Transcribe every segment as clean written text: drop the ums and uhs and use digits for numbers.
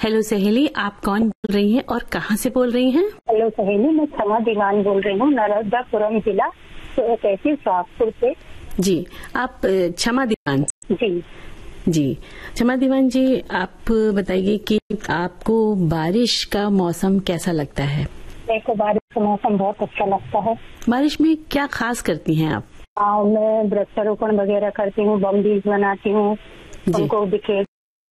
Hello सहेली, आप कौन बोल रही हैं और कहाँ से बोल रही हैं? हेलो सहेली, मैं क्षमा दीवान बोल रही हूँ, नर्मदापुरम जिला तहसील सोहागपुर से। जी, आप क्षमा दीवान? जी क्षमा दीवान जी, आप बताइए कि आपको बारिश का मौसम कैसा लगता है? मेरे को बारिश का मौसम बहुत अच्छा लगता है। बारिश में क्या खास करती हैं आप? मैं वृक्षारोपण वगैरह करती हूँ, बम बीज बनाती हूँ, उनको बिखेर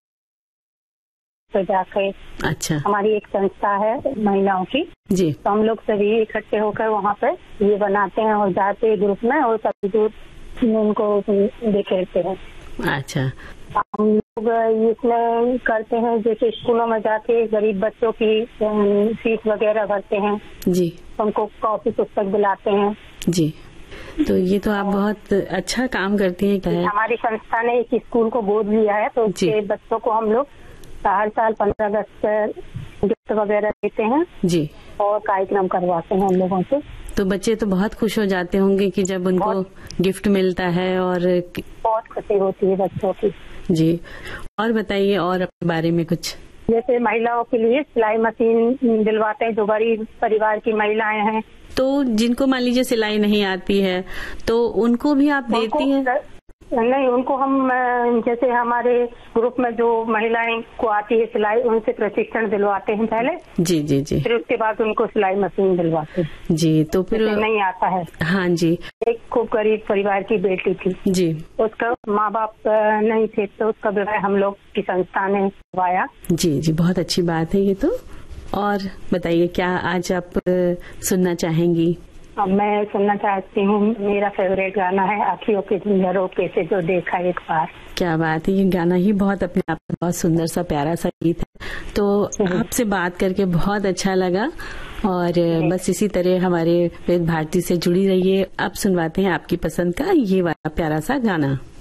जाके। अच्छा। हमारी एक संस्था है महिलाओं की जी, तो हम लोग सभी इकट्ठे होकर वहाँ पे ये बनाते हैं और जाते ग्रुप में और सभी दूर उनको बिखेरते हैं। अच्छा। हम लोग इसमें करते हैं, जैसे स्कूलों में जाके गरीब बच्चों की फीस वगैरह भरते हैं जी, उनको कॉपी पुस्तक दिलाते हैं। जी, तो ये तो आप बहुत अच्छा काम करती हैं। हमारी संस्था ने एक स्कूल को गोद लिया है, तो उसके बच्चों को हम लोग हर साल 15 अगस्त गिफ्ट वगैरह देते हैं जी, और कार्यक्रम करवाते हैं हम लोगों से। तो बच्चे तो बहुत खुश हो जाते होंगे कि जब उनको गिफ्ट मिलता है, और बहुत खुशी होती है बच्चों की। जी, और बताइए और अपने बारे में कुछ। जैसे महिलाओं के लिए सिलाई मशीन दिलवाते हैं, जो गरीब परिवार की महिलाएं हैं। तो जिनको मान लीजिए सिलाई नहीं आती है तो उनको भी आप देती हैं? नहीं, उनको हम जैसे हमारे ग्रुप में जो महिलाएं को आती है सिलाई, उनसे प्रशिक्षण दिलवाते हैं पहले। जी जी जी। फिर उसके बाद उनको सिलाई मशीन दिलवाते हैं। जी, तो फिर नहीं आता है। हाँ जी। एक खूब गरीब परिवार की बेटी थी जी, उसका माँ बाप नहीं थे, तो उसका विवाह हम लोग की संस्था ने करवाया। जी जी, बहुत अच्छी बात है ये तो। और बताइए, क्या आज आप सुनना चाहेंगी? मैं सुनना चाहती हूँ, मेरा फेवरेट गाना है आँखियों के झरोखे से जो देखा एक बार। क्या बात है, ये गाना ही बहुत अपने आप में बहुत सुंदर सा प्यारा सा गीत है। तो आपसे बात करके बहुत अच्छा लगा, और बस इसी तरह हमारे वेद भारती से जुड़ी रहिए। अब सुनवाते हैं आपकी पसंद का ये वाला प्यारा सा गाना।